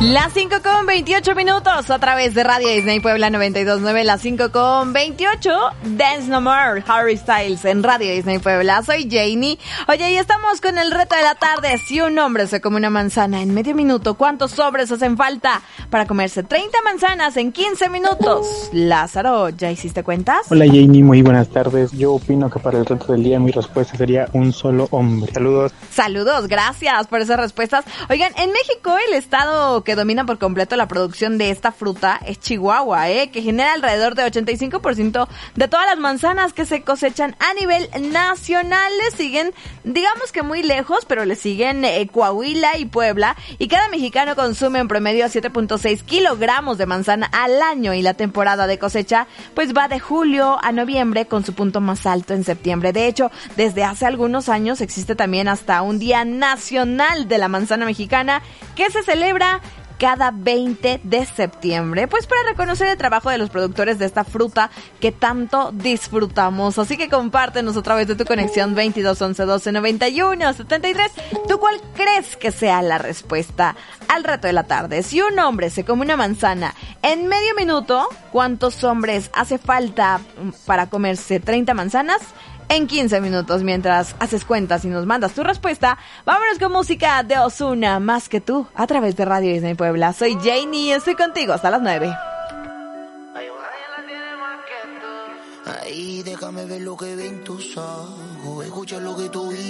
Las 5:28 a través de Radio Disney Puebla 92.9, las 5:28, Dance No More, Harry Styles en Radio Disney Puebla. Soy Janie. Oye, y estamos con el reto de la tarde. Si un hombre se come una manzana en medio minuto, ¿cuántos sobres hacen falta para comerse 30 manzanas en 15 minutos? Lázaro, ¿ya hiciste cuentas? Hola Janie, muy buenas tardes. Yo opino que para el reto del día mi respuesta sería un solo hombre. Saludos. Saludos, gracias por esas respuestas. Oigan, en México el estado que domina por completo la producción de esta fruta es Chihuahua, que genera alrededor de 85% de todas las manzanas que se cosechan a nivel nacional. Le siguen, digamos que muy lejos, pero le siguen Coahuila y Puebla, y cada mexicano consume en promedio 7.6 kilogramos de manzana al año, y la temporada de cosecha pues va de julio a noviembre, con su punto más alto en septiembre. De hecho, desde hace algunos años existe también hasta un Día Nacional de la Manzana Mexicana que se celebra cada 20 de septiembre, pues para reconocer el trabajo de los productores de esta fruta que tanto disfrutamos. Así que compártenos a través de tu conexión 22 11 12 91 73. ¿Tú cuál crees que sea la respuesta al reto de la tarde? Si un hombre se come una manzana en medio minuto, ¿cuántos hombres hace falta para comerse 30 manzanas en 15 minutos? Mientras haces cuentas y nos mandas tu respuesta, vámonos con música de Ozuna, Más que tú, a través de Radio Disney Puebla. Soy Janie y estoy contigo hasta las 9. Ahí déjame ver lo que ven tus ojos, escucha lo que tú dices.